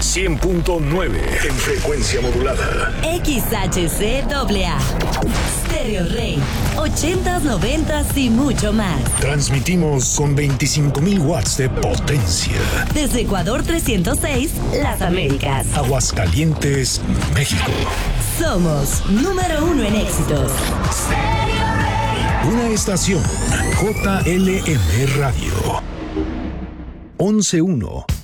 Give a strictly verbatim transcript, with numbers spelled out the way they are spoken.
cien punto nueve en frecuencia modulada. X H C A A. Stereo Rey. ochentas, noventas y mucho más. Transmitimos con veinticinco mil watts de potencia. Desde Ecuador trescientos seis, Las Américas. Aguascalientes, México. Somos número uno en éxitos. Una estación J L M Radio. once uno.